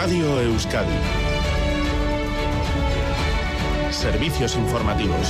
Radio Euskadi. Servicios informativos.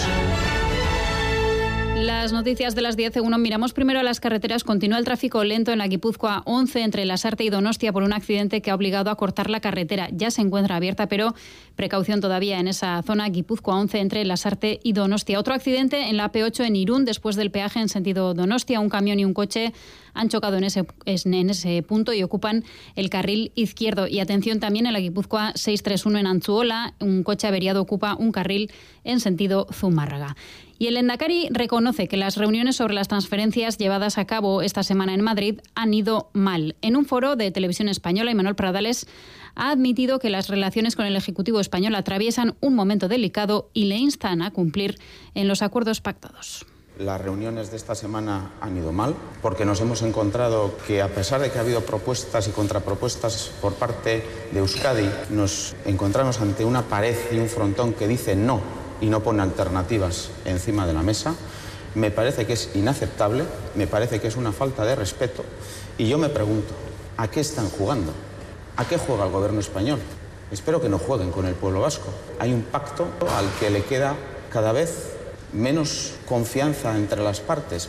Las noticias de las 10:01. Miramos primero a las carreteras. Continúa el tráfico lento en la Guipúzcoa 11 entre Lasarte y Donostia por un accidente que ha obligado a cortar la carretera. Ya se encuentra abierta, pero precaución todavía en esa zona. Guipúzcoa 11 entre Lasarte y Donostia. Otro accidente en la AP8 en Irún después del peaje en sentido Donostia. Un camión y un coche han chocado en ese punto y ocupan el carril izquierdo. Y atención también en la Guipúzcoa 631 en Antzuola. Un coche averiado ocupa un carril en sentido Zumárraga. Y el Lehendakari reconoce que las reuniones sobre las transferencias llevadas a cabo esta semana en Madrid han ido mal. En un foro de Televisión Española, Imanol Pradales ha admitido que las relaciones con el Ejecutivo español atraviesan un momento delicado y le instan a cumplir en los acuerdos pactados. Las reuniones de esta semana han ido mal porque nos hemos encontrado que, a pesar de que ha habido propuestas y contrapropuestas por parte de Euskadi, nos encontramos ante una pared y un frontón que dice no y no pone alternativas encima de la mesa. Me parece que es inaceptable, me parece que es una falta de respeto y yo me pregunto, ¿a qué están jugando? ¿A qué juega el gobierno español? Espero que no jueguen con el pueblo vasco. Hay un pacto al que le queda cada vez menos confianza entre las partes.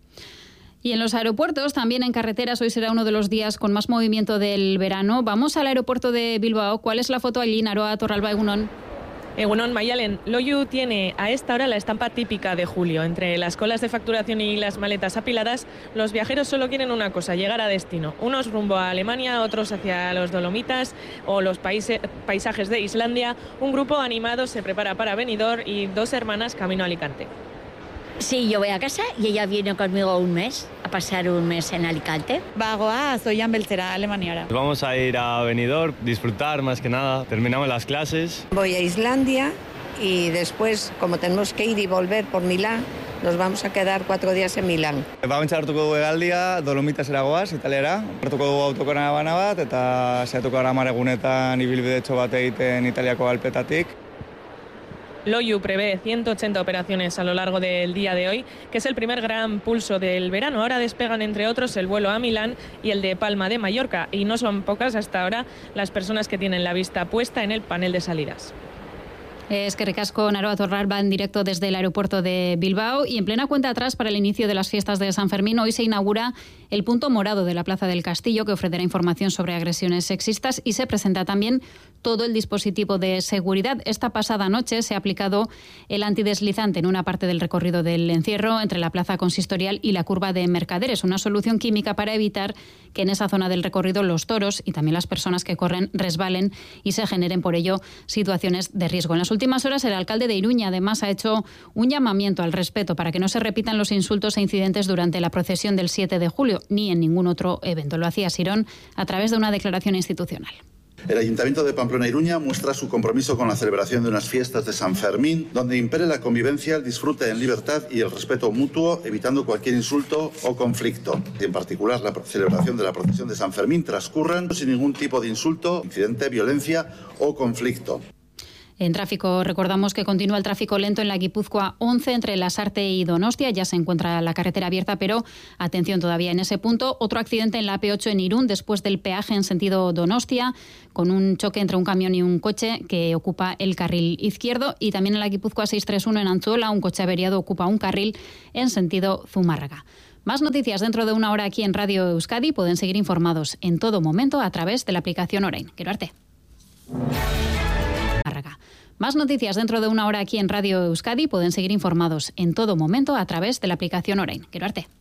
Y en los aeropuertos, también en carreteras, hoy será uno de los días con más movimiento del verano. Vamos al aeropuerto de Bilbao. ¿Cuál es la foto allí? Naroa Torralba, Egunon. Egunon, Mayalen, Loiu tiene a esta hora la estampa típica de julio. Entre las colas de facturación y las maletas apiladas, los viajeros solo quieren una cosa, llegar a destino. Unos rumbo a Alemania, otros hacia los Dolomitas o los paisajes de Islandia. Un grupo animado se prepara para Benidorm y dos hermanas camino a Alicante. Sí, yo voy a casa y ella viene conmigo un mes, a pasar un mes en Alicante. Bagoa, Zoian Beltzera, Alemania. Vamos a ir a Benidorm, disfrutar más que nada. Terminamos las clases. Voy a Islandia y después, como tenemos que ir y volver por Milán, nos vamos a quedar 4 días en Milán. Vamos a hartuko dugu egaldia, Dolomitas eragoaz, Italiara. Hartuko dugu autokaravana bat eta saiatuko gara maregunetan ibilbidetxo bat egiten Italiako Alpetatik. Loiu prevé 180 operaciones a lo largo del día de hoy, que es el primer gran pulso del verano. Ahora despegan, entre otros, el vuelo a Milán y el de Palma de Mallorca. Y no son pocas hasta ahora las personas que tienen la vista puesta en el panel de salidas. Es que recasco Naroa Torralba en directo desde el aeropuerto de Bilbao. Y en plena cuenta atrás para el inicio de las fiestas de San Fermín, hoy se inaugura el punto morado de la Plaza del Castillo, que ofrecerá información sobre agresiones sexistas, y se presenta también todo el dispositivo de seguridad. Esta pasada noche se ha aplicado el antideslizante en una parte del recorrido del encierro entre la Plaza Consistorial y la curva de Mercaderes, una solución química para evitar que en esa zona del recorrido los toros y también las personas que corren resbalen y se generen por ello situaciones de riesgo. En las últimas horas el alcalde de Iruña además ha hecho un llamamiento al respeto para que no se repitan los insultos e incidentes durante la procesión del 7 de julio ni en ningún otro evento. Lo hacía Sirón a través de una declaración institucional. El Ayuntamiento de Pamplona Iruña muestra su compromiso con la celebración de unas fiestas de San Fermín, donde impere la convivencia, el disfrute en libertad y el respeto mutuo, evitando cualquier insulto o conflicto. Y en particular, la celebración de la procesión de San Fermín transcurran sin ningún tipo de insulto, incidente, violencia o conflicto. En tráfico, recordamos que continúa el tráfico lento en la Guipúzcoa 11 entre Lasarte y Donostia. Ya se encuentra la carretera abierta, pero atención todavía en ese punto. Otro accidente en la AP8 en Irún después del peaje en sentido Donostia, con un choque entre un camión y un coche que ocupa el carril izquierdo. Y también en la Guipúzcoa 631 en Antzuola, un coche averiado ocupa un carril en sentido Zumárraga. Más noticias dentro de una hora aquí en Radio Euskadi. Pueden seguir informados en todo momento a través de la aplicación Orain. Quiero arte. Más noticias dentro de una hora aquí en Radio Euskadi. Pueden seguir informados en todo momento a través de la aplicación Orain. Quiero arte.